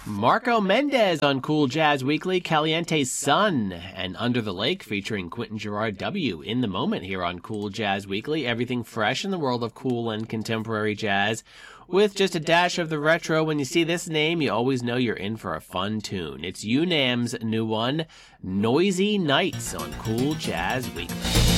Marco Mendez on Cool Jazz Weekly, Caliente Sun, and Under the Lake featuring Quentin Gerard W. in the moment here on Cool Jazz Weekly. Everything fresh in the world of cool and contemporary jazz with just a dash of the retro. When you see this name, you always know you're in for a fun tune. It's UNAM's new one, Noisy Nights on Cool Jazz Weekly.